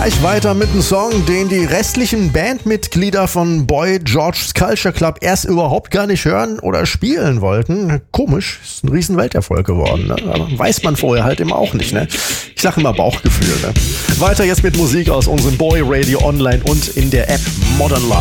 Gleich weiter mit einem Song, den die restlichen Bandmitglieder von Boy George's Culture Club erst überhaupt gar nicht hören oder spielen wollten. Komisch, ist ein riesen Welterfolg geworden, ne? Aber weiß man vorher halt eben auch nicht, ne? Ich sag immer Bauchgefühl, ne? Weiter jetzt mit Musik aus unserem Boy Radio Online und in der App Modern Love.